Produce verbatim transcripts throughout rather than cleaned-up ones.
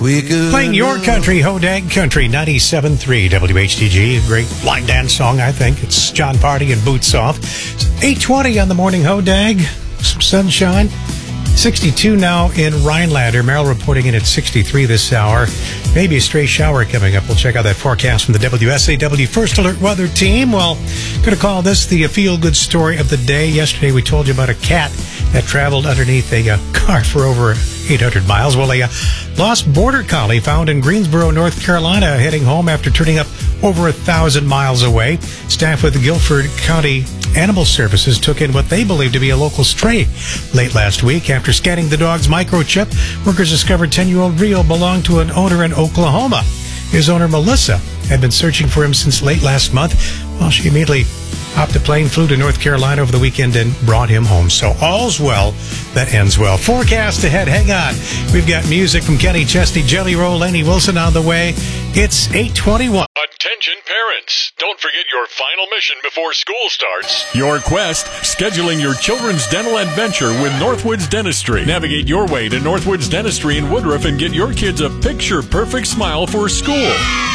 We could Playing your country, Hodag Country, ninety-seven point three W H T G. Great line dance song, I think. It's John Party and Boots Off. It's eight twenty on the morning, Hodag. Some sunshine. sixty-two now in Rhinelander. Merrill reporting in at sixty-three this hour. Maybe a stray shower coming up. We'll check out that forecast from the W S A W First Alert Weather Team. Well, going to call this the feel-good story of the day. Yesterday we told you about a cat that traveled underneath a uh, car for over eight hundred miles. Well, a uh, lost border collie found in Greensboro, North Carolina, heading home after turning up over a thousand miles away. Staff with the Guilford County Animal Services took in what they believe to be a local stray late last week. After scanning the dog's microchip, workers discovered ten-year-old Rio belonged to an owner in Oklahoma. His owner, Melissa, had been searching for him since late last month. Well, she immediately hopped a plane, flew to North Carolina over the weekend, and brought him home. So all's well that ends well. Forecast ahead. Hang on. We've got music from Kenny Chesney, Jelly Roll, Laney Wilson on the way. It's eight twenty-one. Attention parents, don't forget your final mission before school starts. Your Quest, scheduling your children's dental adventure with Northwoods Dentistry. Navigate your way to Northwoods Dentistry in Woodruff and get your kids a picture-perfect smile for school.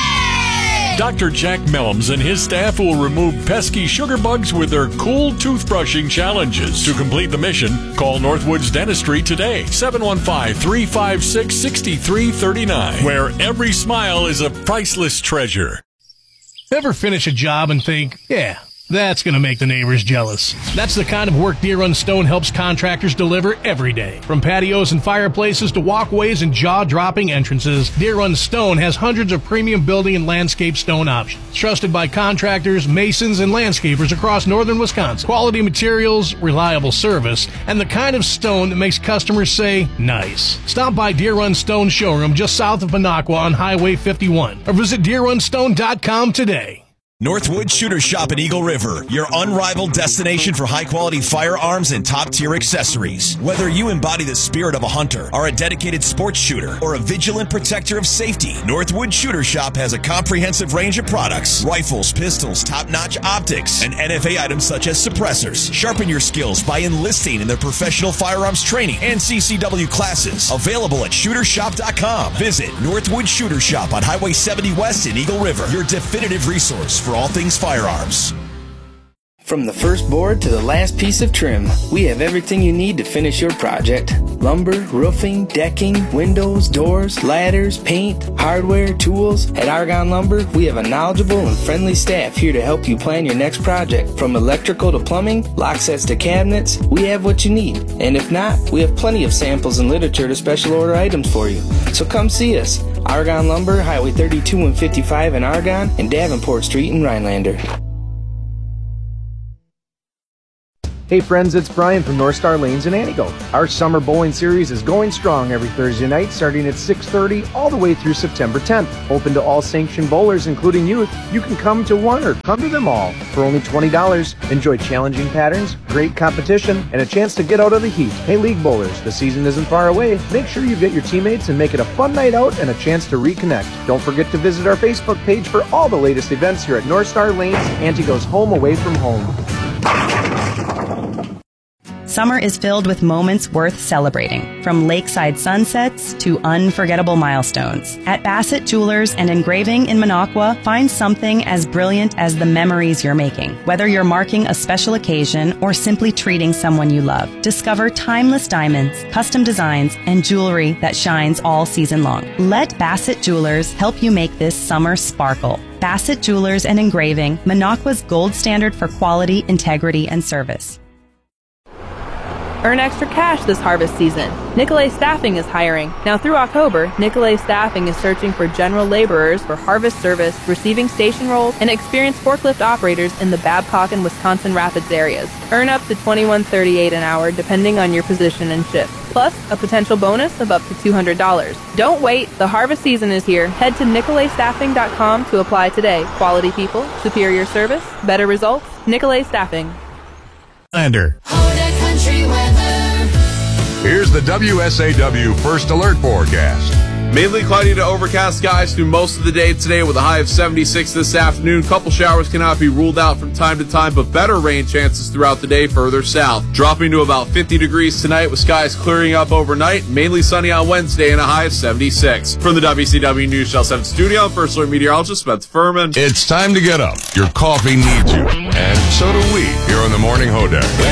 Doctor Jack Mellums and his staff will remove pesky sugar bugs with their cool toothbrushing challenges. To complete the mission, call Northwoods Dentistry today, seven one five, three five six, six three three nine, where every smile is a priceless treasure. Ever finish a job and think, yeah, that's going to make the neighbors jealous? That's the kind of work Deer Run Stone helps contractors deliver every day. From patios and fireplaces to walkways and jaw-dropping entrances, Deer Run Stone has hundreds of premium building and landscape stone options. Trusted by contractors, masons, and landscapers across northern Wisconsin. Quality materials, reliable service, and the kind of stone that makes customers say, nice. Stop by Deer Run Stone showroom just south of Minocqua on Highway fifty-one or visit deer run stone dot com today. Northwood Shooter Shop in Eagle River, your unrivaled destination for high-quality firearms and top-tier accessories. Whether you embody the spirit of a hunter, are a dedicated sports shooter, or a vigilant protector of safety, Northwood Shooter Shop has a comprehensive range of products: rifles, pistols, top-notch optics, and N F A items such as suppressors. Sharpen your skills by enlisting in their professional firearms training and C C W classes. Available at shooter shop dot com. Visit Northwood Shooter Shop on Highway seventy West in Eagle River, your definitive resource for all things firearms. From the first board to the last piece of trim, we have everything you need to finish your project. Lumber, roofing, decking, windows, doors, ladders, paint, hardware, tools. At Argonne Lumber, we have a knowledgeable and friendly staff here to help you plan your next project. From electrical to plumbing, lock sets to cabinets, we have what you need. And if not, we have plenty of samples and literature to special order items for you. So come see us. Argonne Lumber, Highway thirty-two and fifty-five in Argonne, and Davenport Street in Rhinelander. Hey friends, it's Brian from North Star Lanes in Antigo. Our summer bowling series is going strong every Thursday night starting at six thirty all the way through September tenth. Open to all sanctioned bowlers, including youth. You can come to one or come to them all for only twenty dollars. Enjoy challenging patterns, great competition, and a chance to get out of the heat. Hey league bowlers, the season isn't far away. Make sure you get your teammates and make it a fun night out and a chance to reconnect. Don't forget to visit our Facebook page for all the latest events here at North Star Lanes, Antigo's home away from home. Summer is filled with moments worth celebrating, from lakeside sunsets to unforgettable milestones. At Bassett Jewelers and Engraving in Minocqua, find something as brilliant as the memories you're making. Whether you're marking a special occasion or simply treating someone you love, discover timeless diamonds, custom designs, and jewelry that shines all season long. Let Bassett Jewelers help you make this summer sparkle. Bassett Jewelers and Engraving, Minocqua's gold standard for quality, integrity, and service. Earn extra cash this harvest season. Nicolay Staffing is hiring. Now through October, Nicolay Staffing is searching for general laborers for harvest service, receiving station roles, and experienced forklift operators in the Babcock and Wisconsin Rapids areas. Earn up to twenty-one thirty-eight an hour depending on your position and shift, plus a potential bonus of up to two hundred dollars. Don't wait, the harvest season is here. Head to nicolay staffing dot com to apply today. Quality people, superior service, better results. Nicolay Staffing. Lander. Here's the W S A W First Alert forecast. Mainly cloudy to overcast skies through most of the day today with a high of seventy-six this afternoon. Couple showers cannot be ruled out from time to time, but better rain chances throughout the day further south. Dropping to about fifty degrees tonight with skies clearing up overnight. Mainly sunny on Wednesday and a high of seventy-six. From the W C W News Channel seven studio, I'm First Alert Meteorologist Spencer Furman. It's time to get up. Your coffee needs you. And so do we here on the Morning Hoedown.